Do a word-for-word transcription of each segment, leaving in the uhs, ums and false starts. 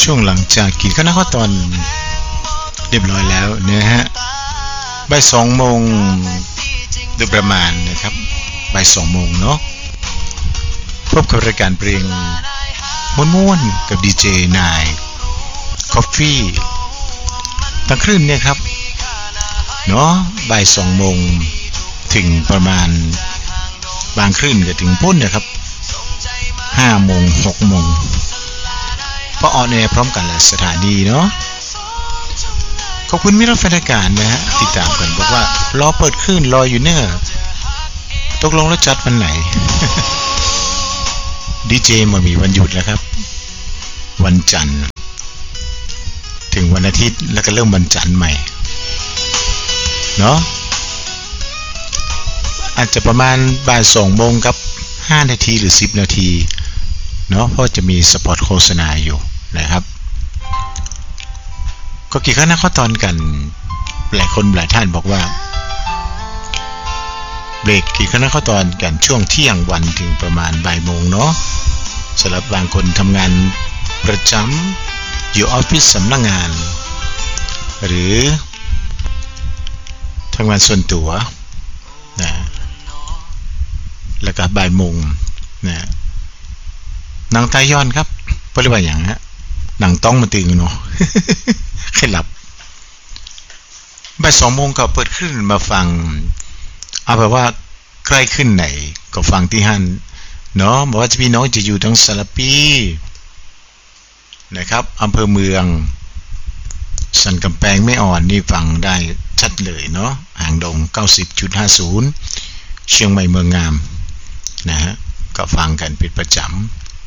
ช่วงหลังจากกินข้าวข้าวตอนเรียบร้อยแล้วนะฮะบ่ายสองโมงโดยประมาณนะครับบ่ายสองโมงเนาะพบกับรายการเพลงม้วนๆกับดีเจนายคอฟฟี่ตั้งคลื่นเนี่ยครับเนาะบ่ายสองโมงถึงประมาณบางคลื่นก็ถึงพุ่นเนี่ยครับห้าโมงหกโมงพอออนแอร์พร้อมกันหลายสถานีเนาะขอบคุณมิตรแฟนรายการนะฮะติดตามกันบอกว่ารอเปิดคลื่นรออยู่เนอะตกลงแล้วจัดวันไหน ดีเจมามีวันหยุดแล้วครับวันจันทร์ถึงวันอาทิตย์แล้วก็เริ่มวันจันทร์ใหม่เนาะอาจจะประมาณบ่ายสองโมงกับห้านาทีหรือสิบนาทีเนาะเพราะจะมีสปอตโฆษณาอยู่นะครับก็กี่ครั้งนะข้อตอนกันหลายคนหลายท่านบอกว่าเบรกกี่ครั้งนะข้อตอนกันช่วงเที่ยงวันถึงประมาณบ่ายโมงเนาะสำหรับบางคนทำงานประจำอยู่ออฟฟิศสำนักงานหรือทำงานส่วนตัวนะแล้วก็บ่ายโมงนะหนังตาย้อนครับเพราะว่าอย่างฮะหนังต้องมาตึงเนาะให้หลับบ่ายสองโมงก็เปิดขึ้นมาฟังเอาแบบว่าใกล้ขึ้นไหนก็ฟังที่ฮั่นเนาะบอกว่าจะพี่น้องจะอยู่ทั้งสารปีนะครับอำเภอเมืองสันกำแพงไม่อ่อนนี่ฟังได้ชัดเลยเนาะหางดง เก้าสิบจุดห้าศูนย์ เชียงใหม่เมืองงามนะฮะก็ฟังกันเป็นประจำ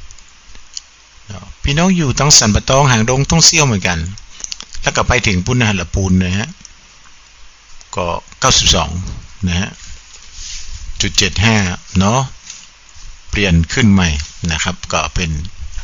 พี่น้องอยู่ทั้งสันปะตองหางดงต้องเซี่ยวเหมือนกันแล้วก็ไปถึงปุณณหัลปูนนะฮะก็เก้าสิบสองนะฮะจุดเจ็ดห้าเนาะเปลี่ยนขึ้นใหม่นะครับก็เป็น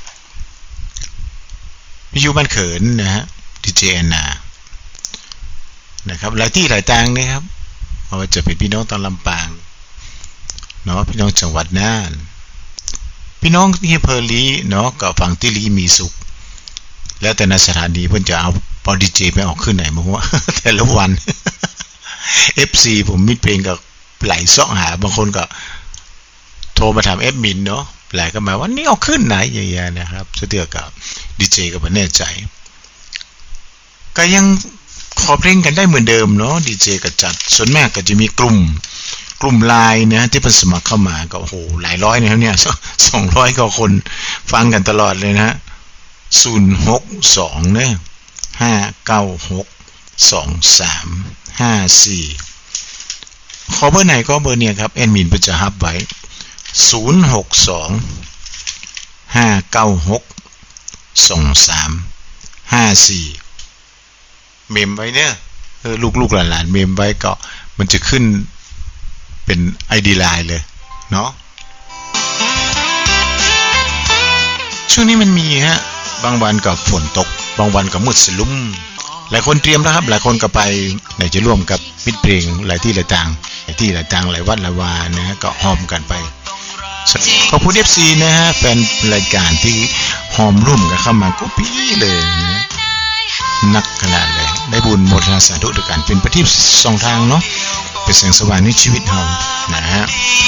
วิทยุบ้านเขินนะฮะดีเจแอนนานะครับหลายที่หลายทางนะครับเพราะว่าจะเป็นพี่น้องตอนลำปางเนาะพี่น้องจังหวัดน่านพี่น้องที่อำเภอลีเนาะก็ฟังที่ลีมีสุขแล้วแต่ในสถานีเพิ่นจะเอาปอดีเจไปออกขึ้นไหนมาว่าแต่ละวัน เอฟ ซี ผมมิดเพลงก็ไหลซ่องหาบางคนก็โทรมาถามแอดมินเนาะไหลก็มาว่านี่เอาขึ้นไหนอย่างเงี้ยนะครับเสื้อกับดีเจก็ไม่แน่ใจก็ยังขอเพลงกันได้เหมือนเดิมเนาะดีเจก็จัดส่วนมากก็จะมีกลุ่มกลุ่มไลน์นะที่เป็นสมัครเข้ามาก็โอ้โหหลายร้อยนะครับเนี่ยสองร้อยกว่าคนฟังกันตลอดเลยนะศูนย์หกสองเนี่ยห้าเก้าหกสองสามห้าสี่ขอเบอร์ไหนก็เบอร์เนี่ยครับแอดมินจะฮับไว้ศูนย์หกสองห้าเก้าหกสองสามห้าสี่เมมไว้เนี่ยเออลูกๆหลานๆเมมไว้ก็มันจะขึ้นเป็น ไอ ดี ไลน์เลยเนาะช่วงนี้มันมีฮะบางวันก็ฝนตกบางวันก็มืดสลุ่มหลายคนเตรียมแล้วครับหลายคนก็ไปไหนจะร่วมกับมิตรเพลงหลายที่หลายทางหลายที่หลายทางหลายวัดหลายวานะฮะก็หอมกันไปขอบคุณ เอฟ ซี นะฮะแฟนรายการที่หอมร่วมกันเข้ามาก็พี่เลยนะนักขนาดเลยได้บุญโมทนาสาธุด้วยกันเป็นประทีปสองทางเนาะเป็นแสงสว่างในชีวิตเรานะฮะ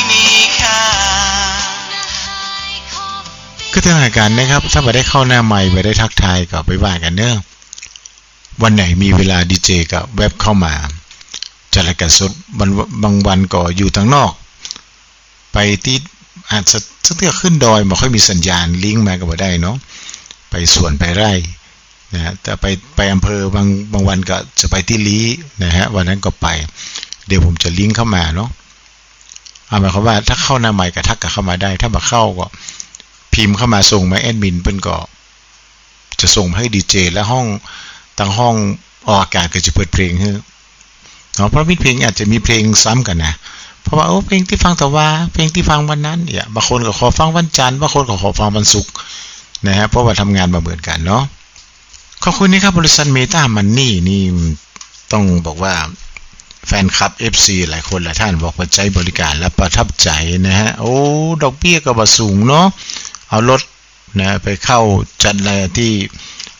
ก็ทางรายการนะครับถ้าไม่ได้เข้าหน้าใหม่ไม่ได้ทักทายก็ไปว่ากันเนอะวันไหนมีเวลาดีเจกับเว็บเข้ามาจัดรายการสดบางวันก็อยู่ทางนอกไปที่อาจจะสักเทื่อขึ้นดอยไม่ค่อยมีสัญญาณลิงก์มาก็บ่ได้เนาะไปสวนไปไร่นะฮะแต่ไปไปอำเภอบางบางวันก็จะไปที่ลีนะฮะวันนั้นก็ไปเดี๋ยวผมจะลิงก์เข้ามาเนาะเอาหมายความว่าถ้าเข้าหน้าใหม่ก็ทักกับเข้ามาได้ถ้าบ่เข้าก็พิมพ์เข้ามาส่งมาแอดมินเพิ่นก็จะส่งให้ดีเจและห้องทางห้องออกอากาศก็จะเปิดเพลงให้เนาะเพราะมิตรเพลงอาจจะมีเพลงซ้ำกันนะเพราะว่าโอ้เพลงที่ฟังแต่ว่าเพลงที่ฟังวันนั้นเนี่ยบางคนก็ขอฟังวันจันทร์บางคนก็ขอฟังวันศุกร์นะฮะเพราะว่าทำงานมาเหมือนกันเนาะขอบคุณนะครับบริษัทเมตามันนี่นี่ต้องบอกว่าแฟนคลับ เอฟ ซี หลายคนหลายท่านบอกว่าใจบริการและประทับใจนะฮะโอ้ดอกเบี้ยก็บ่สูงเนาะเอารถนะไปเข้าจัดอะไรที่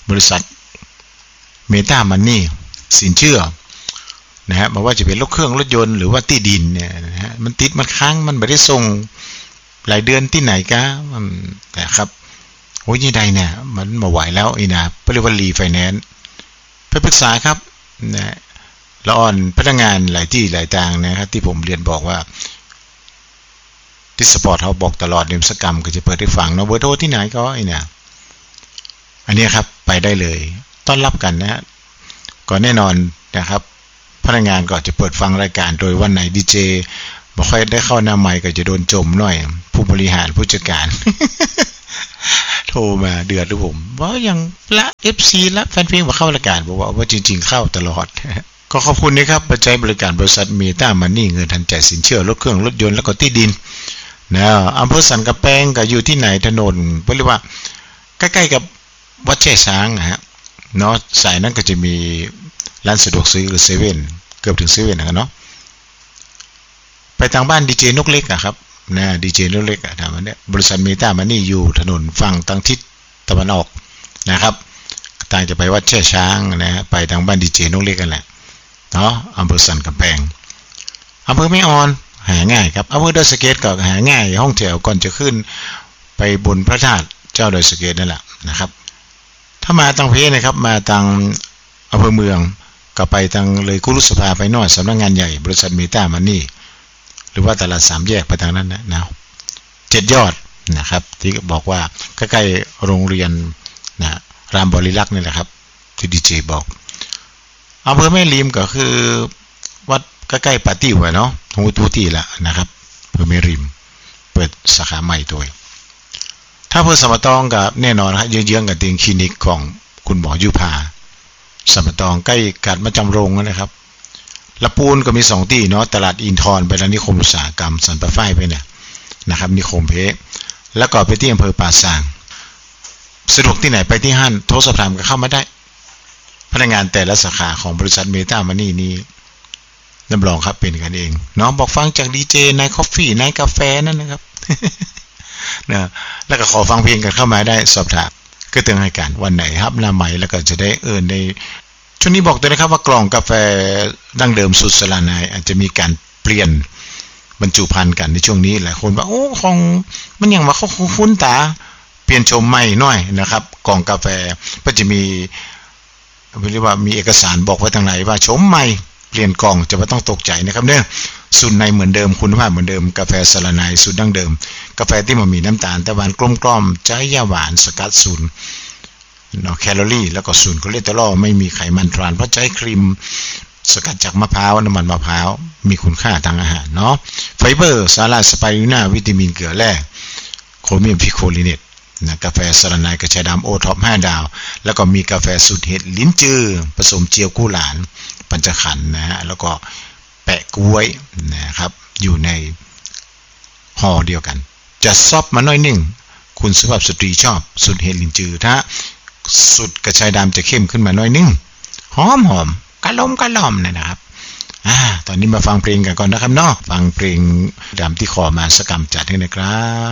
บริษัทเมตามันนี่สินเชื่อนะฮะบอกว่าจะเป็นรถเครื่องรถยนต์หรือว่าที่ดินเนี่ยนะฮะมันติดมันค้างมันไม่ได้ส่งหลายเดือนที่ไหนกะนะครับโอ้ยยี่ใดเนี่ยมันมาไหวแล้วอีนะเรียกว่ารีไฟแนนซ์ไปปรึกษาครับนะละอ่อนพนักงานหลายที่หลายทางนะครับที่ผมเรียนบอกว่าที่สปอร์ตเขาบอกตลอดเดมสกรรมก็จะเปิดให้ฟังเนาะเบอร์โทรที่ไหนก็ไอ้เนี่ยอันนี้ครับไปได้เลยต้อนรับกันนะฮะก็แน่นอนนะครับพนักงานก็จะเปิดฟังรายการโดยวันไหนดีเจบ่ค่อยได้เข้าหน้าไมค์ก็จะโดนจมหน่อยผู้บริหารผู้จัดการ โทรมาเดือดหรือผมว่ายังละ เอฟ ซี ละแฟนเพลงมาเข้ารายการบอกว่าว่าจริงๆเข้าตลอด ก็ขอบคุณนะครับปัจจัยบริการบริษัทเมตามันนี่เงินทันใจสินเชื่อรถเครื่องรถยนต์แล้วก็ที่ดินนะอำเภอสันกำแพงก็อยู่ที่ไหนถนนเรียกว่าใกล้ๆกับวัดแช่ช้างนะฮะเนาะสายนั้นก็จะมีร้านสะดวกซื้อหรือเซเว่นเกือบถึงเซเว่นนะเนาะไปทางบ้านดีเจนกเล็กอะครับนะดีเจนกเล็กอะทางนั้นเนี่ยบริษัทเมตามันนี่อยู่ถนนฝั่งทางทิศตะวันออกนะครับต่างจะไปวัดแช่ช้างนะฮะไปทางบ้านดีเจนกเล็กกันแหละเนาะอำเภอสันกำแพงอำเภอแม่ออนหาง่ายครับอำเภอดอยสะเก็ดก็หาง่ายห้องแถวก่อนจะขึ้นไปบนพระธาตุเจ้าดอยสะเก็ดนั่นแหละนะครับถ้ามาทางเพชรนะครับมาทางอำเภอเมืองก็ไปทางเลยกุลุสภาไปหน่อยสำนักงานใหญ่บริษัทเมตามันนี่หรือว่าตลาดสามแยกไปทางนั้นนะนะเจ็ดยอดนะครับที่บอกว่าใกล้ๆโรงเรียนนะรามบริลักษ์นี่แหละครับที่ดีเจบอกอำเภอแม่ริมก็คือวัดใกล้ๆปาตี้ไว้เนาะทงทุตีละนะครับอำเภอแม่ริมเปิดสาขาใหม่ตัวถ้าอำเภอสมตองกับแน่นอนครับเยื้องๆกับเตียงคลินิกของคุณหมอยุพาสมตองใกล้กัดมาจำโรงนะครับละปูนก็มีสองที่เนาะตลาดอินทรไปแล้วนิคมอุตสาหกรรมสันปะฝ้ายไปเนี่ยนะครับนิคมเพชรแล้วก็ไปที่อำเภอป่าซางสะดวกที่ไหนไปที่ห้างโทรสอบถามก็เข้ามาได้พนักงานแต่ละสาขาของบริษัทเมตามันนี่นี้รับรองครับเป็นกันเองเนาะบอกฟังจากดีเจนายคอฟฟี่นายกาแฟนั่นนะครับ นะแล้วก็ขอฟังเพลงกันเข้ามาได้สอบถามก็เตือนให้กันวันไหนครับหน้าใหม่แล้วก็จะได้เอิญในช่วงนี้บอกตัวนะครับว่ากล่องกาแฟดั้งเดิมสุดสลานายอาจจะมีการเปลี่ยนบรรจุภัณฑ์กันในช่วงนี้หลายคนว่าโอ้ของมันยังมาเขาคุ้นตาเปลี่ยนชมใหม่หน่อยนะครับกล่องกาแฟก็จะมีเรียกว่ามีเอกสารบอกไว้ทางไหนว่าชมใหม่เปลี่ยนกล่องจะไม่ต้องตกใจนะครับเนี่ยสูตรในเหมือนเดิมคุณภาพเหมือนเดิมกาแฟสลานายสูตรดั้งเดิมกาแฟที่มันมีน้ำตาลแต่หวานกลมกล่อมใจยาหวานสกัดศูนย์เนาะแคลอรี่แล้วก็ศูนย์คอเลสเตอรอลไม่มีไขมันทรานเพราะใช้ครีมสกัดจากมะพร้าวน้ำมันมะพร้าวมีคุณค่าทางอาหารเนาะไฟเบอร์สาหร่ายสไปรูลินาวิตามินเกลือแร่โครเมียมพิโคลิเนตนะกาแฟสลานายกระชายดำโอท็อปห้าดาวแล้วก็มีกาแฟสูตรเห็ดลิ้นจือผสมเจียวกู้หลานปัญจขันธ์นะฮะแล้วก็แปะกล้วยนะครับอยู่ในห่อเดียวกันจะซอฟมาหน่อยนึงคุณสุภาพสตรีชอบสูตรเห็ดลิ้นจือถ้าสูตรกระชายดำจะเข้มขึ้นมาหน่อยนึงหอมหอมกะล้มกะล่อมนะครับอ่าตอนนี้มาฟังเพลงกันก่อนนะครับเนาะฟังเพลงดำที่ขอมาสกรรมจัดให้นะครับ